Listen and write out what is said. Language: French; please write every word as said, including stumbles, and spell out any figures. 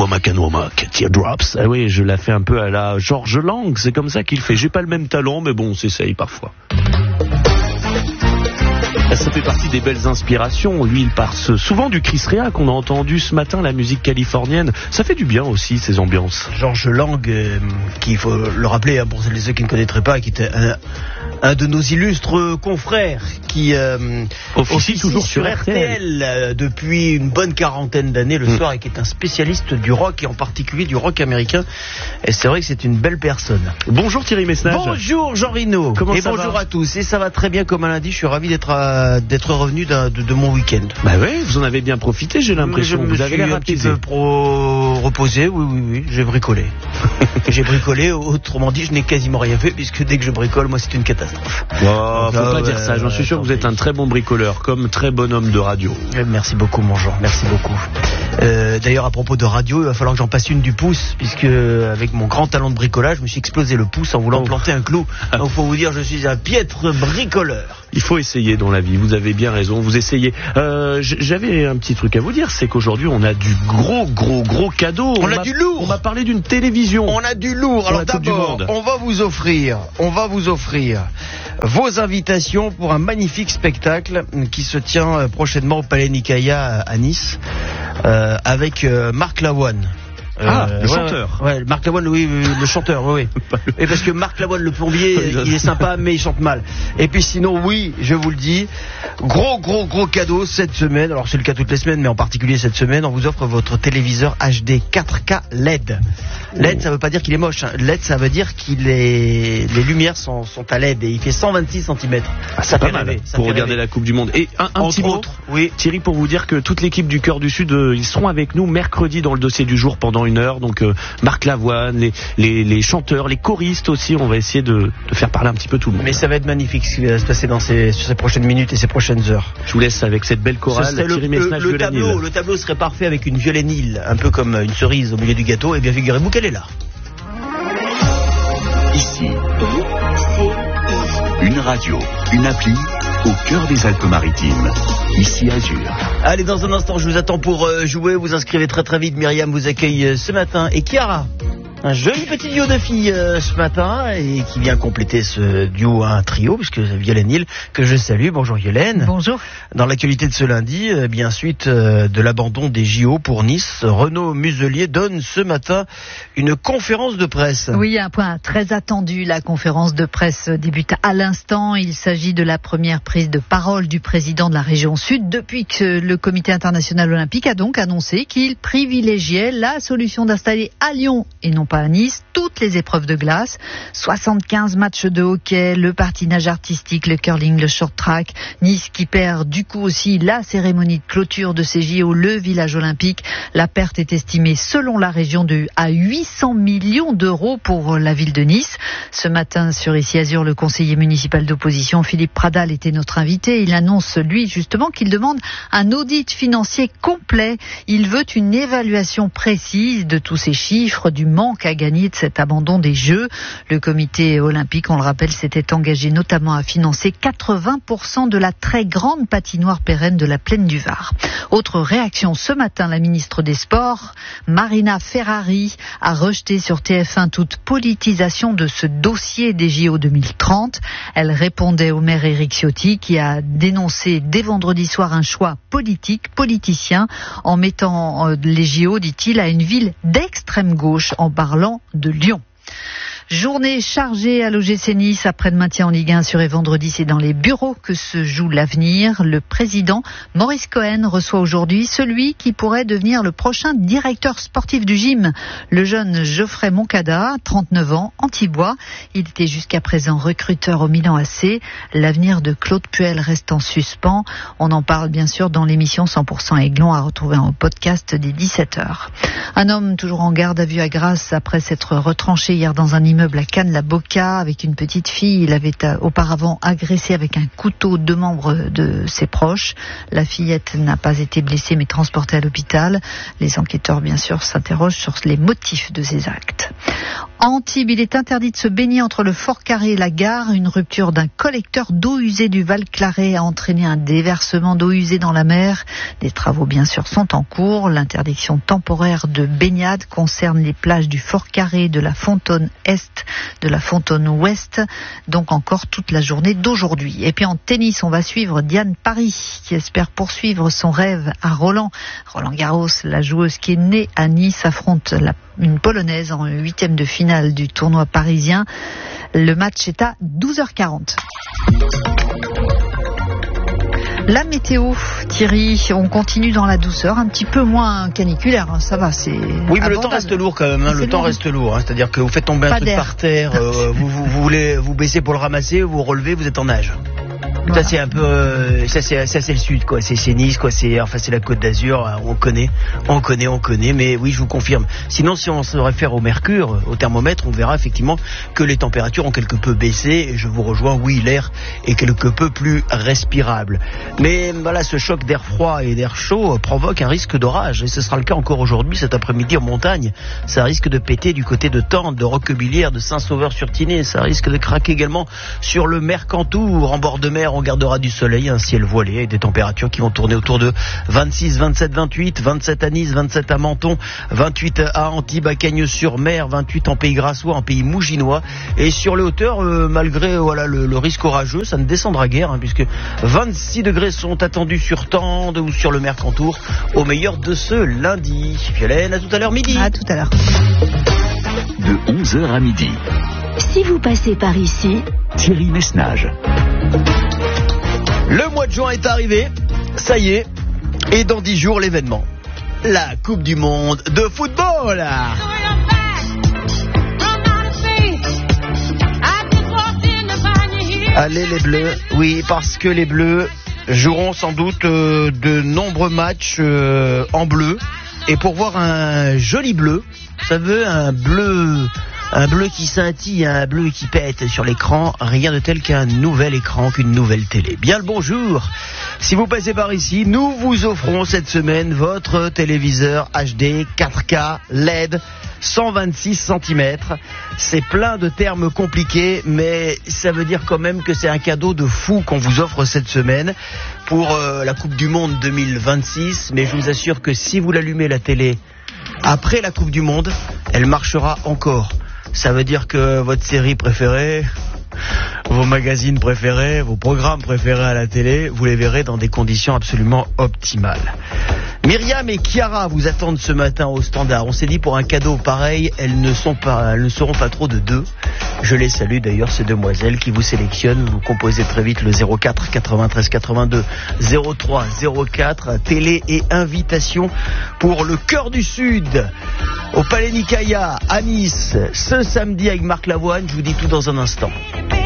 Mac, Teardrops. Ah oui, je la fais un peu à la George Lang, c'est comme ça qu'il fait. J'ai pas le même talent, mais bon, on s'essaye parfois. Ça fait partie des belles inspirations. Lui, il passe souvent du Chris Rea qu'on a entendu ce matin, la musique californienne. Ça fait du bien aussi, ces ambiances. George Lang, euh, qui, il faut le rappeler, hein, pour ceux qui ne connaîtraient pas, qui était un, un de nos illustres confrères, qui euh, officie, officie toujours sur R T L, R T L euh, depuis une bonne quarantaine d'années le mmh. soir, et qui est un spécialiste du rock, et en particulier du rock américain. Et c'est vrai que c'est une belle personne. Bonjour Thierry Messnage. Bonjour Jean Rino. Comment et ça bonjour va à tous. Et ça va très bien comme un lundi. Je suis ravi d'être à, d'être revenu de, de mon week-end. Bah oui, vous en avez bien profité, j'ai l'impression. Je me vous avez suis l'air un petit peu pro... reposé. Oui, oui, oui. J'ai bricolé. j'ai bricolé. Autrement dit, je n'ai quasiment rien fait, puisque dès que je bricole, moi, c'est une catastrophe. Oh, faut ah, pas ouais, dire ça. J'en suis sûr que vous êtes un très bon bricoleur, comme très bon homme de radio. Merci beaucoup, mon Jean. Merci beaucoup. Euh, d'ailleurs, à propos de radio, il va falloir que j'en passe une du pouce, puisque avec mon grand talent de bricolage, je me suis explosé le pouce en voulant oh. planter un clou. Donc, faut vous dire, je suis un piètre bricoleur. Il faut essayer dans la vie. Vous avez bien raison. Vous essayez. Euh, j'avais un petit truc à vous dire, c'est qu'aujourd'hui, on a du gros, gros, gros cadeau. On, on a du lourd. On m'a parlé d'une télévision. On a du lourd. Alors d'abord, on va vous offrir, on va vous offrir vos invitations pour un magnifique spectacle qui se tient prochainement au Palais Nicaïa à Nice, euh, avec euh, Marc Lavoine. Ah, euh, le ouais, chanteur. Ouais, Marc Lavoine, oui, oui, le chanteur, oui, oui. Et parce que Marc Lavoine, le plombier, il est sympa, mais il chante mal. Et puis sinon, oui, je vous le dis, gros, gros, gros cadeau cette semaine. Alors c'est le cas toutes les semaines, mais en particulier cette semaine, on vous offre votre téléviseur H D quatre K L E D. L E D, ça veut pas dire qu'il est moche. Hein. L E D, ça veut dire qu'il est, les lumières sont, sont à L E D et il fait cent vingt-six centimètres. Ah, ça fait mal pour regarder rêver. La Coupe du Monde. Et un, un petit mot, oui. Thierry, pour vous dire que toute l'équipe du Cœur du Sud, euh, ils seront avec nous mercredi dans le dossier du jour pendant une heure. Donc euh, Marc Lavoine, les, les, les chanteurs, les choristes aussi, on va essayer de, de faire parler un petit peu tout le monde. Mais ça va être magnifique ce qui va se passer dans ces, sur ces prochaines minutes et ces prochaines heures. Je vous laisse avec cette belle chorale. Thierry Messnage, le, le, tableau, le tableau serait parfait avec une violonille, un peu comme une cerise au milieu du gâteau. Et bien figurez-vous qu'elle est là. Ici, une radio, une appli au cœur des Alpes-Maritimes. Ici Azur. Allez, dans un instant, je vous attends pour euh, jouer. Vous inscrivez très très vite. Myriam vous accueille euh, ce matin. Et Chiara, un joli petit duo de filles euh, ce matin, et qui vient compléter ce duo à un trio, puisque Violaine Hill, que je salue. Bonjour Violaine. Bonjour. Dans l'actualité de ce lundi, euh, bien suite euh, de l'abandon des J O pour Nice, Renaud Muselier donne ce matin une conférence de presse. Oui, un point très attendu. La conférence de presse débute à l'instant. Il s'agit de la première prise de parole du président de la région Sud depuis que le Comité international olympique a donc annoncé qu'il privilégiait la solution d'installer à Lyon et non pas à Nice toutes les épreuves de glace. soixante-quinze matchs de hockey, le patinage artistique, le curling, le short track. Nice qui perd du coup aussi la cérémonie de clôture de ces J O, le village olympique. La perte est estimée selon la région de à huit cents millions d'euros pour la ville de Nice. Ce matin sur Ici Azur, le conseiller municipal d'opposition Philippe Pradal était notre invité. Il annonce lui justement qu'il demande un audit financier complet. Il veut une évaluation précise de tous ces chiffres, du manque à gagner de cet abandon des Jeux. Le comité olympique, on le rappelle, s'était engagé notamment à financer quatre-vingts pour cent de la très grande patinoire pérenne de la Plaine du Var. Autre réaction ce matin, la ministre des Sports, Marina Ferrari, a rejeté sur T F un toute politisation de ce dossier des J O deux mille trente. Elle répondait au maire Éric Ciotti qui a dénoncé dès vendredi soir un choix politique, politicien, en mettant les J O, dit-il, à une ville d'extrême gauche en parlant de Lyon. Journée chargée à l'O G C Nice après le maintien en Ligue un sur et vendredi. C'est dans les bureaux que se joue l'avenir. Le président Maurice Cohen reçoit aujourd'hui celui qui pourrait devenir le prochain directeur sportif du gym. Le jeune Geoffrey Moncada, trente-neuf ans, Antibois. Il était jusqu'à présent recruteur au Milan A C. L'avenir de Claude Puel reste en suspens. On en parle bien sûr dans l'émission cent pour cent Aiglon à retrouver en podcast dès dix-sept heures. Un homme toujours en garde à vue à Grasse après s'être retranché hier dans un immeuble à Cannes-la-Boca avec une petite fille. Il avait auparavant agressé avec un couteau deux membres de ses proches. La fillette n'a pas été blessée mais transportée à l'hôpital. Les enquêteurs bien sûr s'interrogent sur les motifs de ces actes. À Antibes, il est interdit de se baigner entre le Fort-Carré et la gare. Une rupture d'un collecteur d'eau usée du Val-Claret a entraîné un déversement d'eau usée dans la mer. Des travaux, bien sûr, sont en cours. L'interdiction temporaire de baignade concerne les plages du Fort-Carré, de la Fontaine Est, de la Fontaine Ouest, donc encore toute la journée d'aujourd'hui. Et puis en tennis, on va suivre Diane Paris, qui espère poursuivre son rêve à Roland. Roland Garros, la joueuse qui est née à Nice, affronte la, une Polonaise en huitième de finale du tournoi parisien. Le match est à douze heures quarante. La météo, Thierry, on continue dans la douceur, un petit peu moins caniculaire, hein, ça va, c'est... Oui, mais le temps reste lourd quand même, hein, le temps reste lourd, hein, c'est-à-dire que vous faites tomber un truc par terre, euh, vous, vous, vous voulez vous baisser pour le ramasser, vous relevez, vous êtes en nage. Voilà. Ça c'est un peu, euh, ça c'est, ça c'est le sud quoi, c'est, c'est Nice quoi, c'est, enfin c'est la Côte d'Azur, on connaît, on connaît, on connaît, mais oui je vous confirme. Sinon si on se réfère au mercure, au thermomètre, on verra effectivement que les températures ont quelque peu baissé. Et je vous rejoins, oui l'air est quelque peu plus respirable. Mais voilà, ce choc d'air froid et d'air chaud provoque un risque d'orage et ce sera le cas encore aujourd'hui, cet après-midi en montagne. Ça risque de péter du côté de Tende, de Roquebillière, de Saint-Sauveur-sur-Tinée. Ça risque de craquer également sur le Mercantour, en bord de mer. On gardera du soleil, un ciel voilé et des températures qui vont tourner autour de vingt-six, vingt-sept, vingt-huit, vingt-sept à Nice, vingt-sept à Menton, vingt-huit à Antibes, à Cagnes-sur-Mer, vingt-huit en Pays Grassois, en Pays Mouginois. Et sur les hauteurs, euh, malgré voilà le, le risque orageux, ça ne descendra guère, hein, puisque vingt-six degrés sont attendus sur Tende ou sur le Mercantour, au meilleur de ce lundi. Violaine, à tout à l'heure midi. À tout à l'heure. De onze heures à midi. Si vous passez par ici, Thierry Messnage. Le mois de juin est arrivé, ça y est, et dans dix jours l'événement. La Coupe du Monde de football. Allez les Bleus, oui, parce que les Bleus joueront sans doute euh, de nombreux matchs euh, en bleu. Et pour voir un joli bleu, ça veut un bleu... Un bleu qui scintille, un bleu qui pète sur l'écran, rien de tel qu'un nouvel écran, qu'une nouvelle télé. Bien le bonjour. Si vous passez par ici, nous vous offrons cette semaine votre téléviseur H D quatre K L E D cent vingt-six centimètres. C'est plein de termes compliqués, mais ça veut dire quand même que c'est un cadeau de fou qu'on vous offre cette semaine pour euh, la Coupe du Monde deux mille vingt-six. Mais je vous assure que si vous l'allumez la télé après la Coupe du Monde, elle marchera encore. Ça veut dire que votre série préférée, vos magazines préférés, vos programmes préférés à la télé, vous les verrez dans des conditions absolument optimales. Myriam et Chiara vous attendent ce matin au standard. On s'est dit pour un cadeau pareil, elles ne sont pas, elles ne seront pas trop de deux. Je les salue d'ailleurs, ces demoiselles qui vous sélectionnent. Vous composez très vite le zéro quatre quatre-vingt-treize quatre-vingt-deux zéro trois zéro quatre. Télé et invitation pour le Cœur du Sud au Palais Nicaïa à Nice ce samedi avec Marc Lavoine. Je vous dis tout dans un instant.